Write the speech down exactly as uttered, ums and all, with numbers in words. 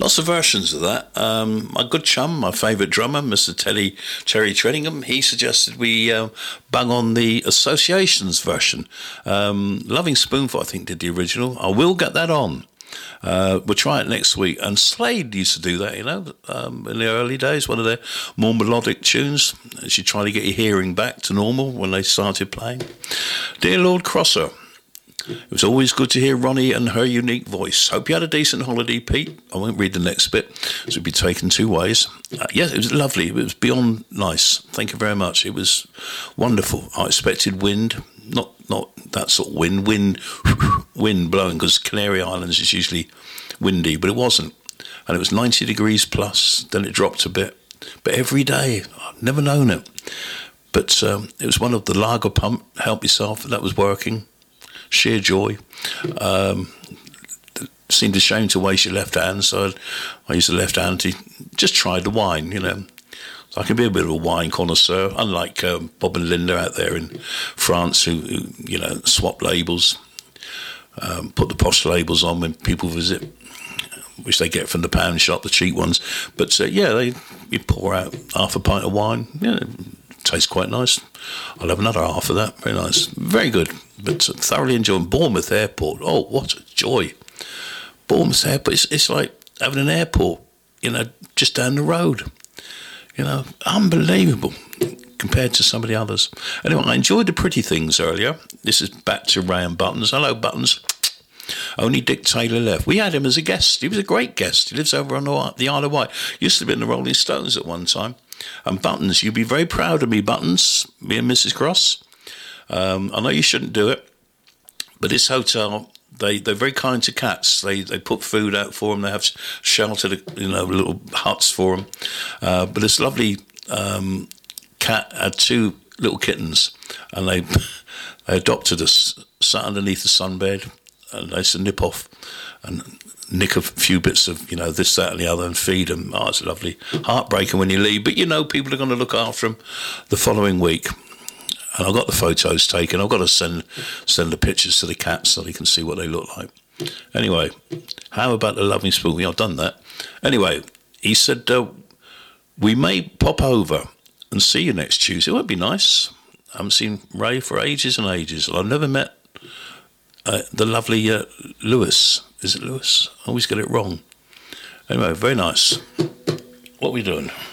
lots of versions of that. Um, my good chum, my favourite drummer, Mister Teddy Terry Treadingham, he suggested we uh, bang on the Associations version. Um, Loving Spoonful, I think, did the original. I will get that on. Uh, we'll try it next week. And Slade used to do that, you know, um, in the early days, one of their more melodic tunes. She tried to get your hearing back to normal when they started playing. Dear Lord Crosser, it was always good to hear Ronnie and her unique voice. Hope you had a decent holiday, Pete. I won't read the next bit, as it would be taken two ways. Uh, yes, it was lovely. It was beyond nice. Thank you very much. It was wonderful. I expected wind, not not that sort of wind, wind, wind blowing, because Canary Islands is usually windy, but it wasn't. And it was ninety degrees plus, then it dropped a bit. But every day, I've never known it. But um, it was one of the lager pump, help yourself, that was working. Sheer joy. Um, seemed a shame to waste your left hand, so I used the left hand to just try the wine, you know. So I can be a bit of a wine connoisseur, unlike um, Bob and Linda out there in France who, who you know, swap labels, um, put the posh labels on when people visit, which they get from the pound shop, the cheap ones. But uh, yeah, they you pour out half a pint of wine, you know, tastes quite nice. I'll have another half of that. Very nice. Very good. But thoroughly enjoying Bournemouth Airport. Oh, what a joy. Bournemouth Airport, it's, it's like having an airport, you know, just down the road. You know, unbelievable compared to some of the others. Anyway, I enjoyed the pretty things earlier. This is back to Ray and Buttons. Hello, Buttons. Only Dick Taylor left. We had him as a guest. He was a great guest. He lives over on the, the Isle of Wight. Used to be in the Rolling Stones at one time. And Buttons, you'd be very proud of me, Buttons, me and Missus Cross. Um, I know you shouldn't do it, but this hotel, they, they're very kind to cats. They they put food out for them. They have sheltered, you know, little huts for them. Uh, but this lovely um, cat had two little kittens, and they they adopted us, sat underneath the sunbed, and they used to nip off and nick a few bits of, you know, this, that and the other and feed them. Oh, it's lovely. Heartbreaking when you leave, but you know people are going to look after them the following week. And I've got the photos taken. I've got to send send the pictures to the cats so they can see what they look like. Anyway, how about the Loving Spoon? I've done that. Anyway, he said, uh, we may pop over and see you next Tuesday. It would be nice. I haven't seen Ray for ages and ages. I've never met uh, the lovely uh, Lewis. Is it Lewis? I always get it wrong. Anyway, very nice. What are we doing?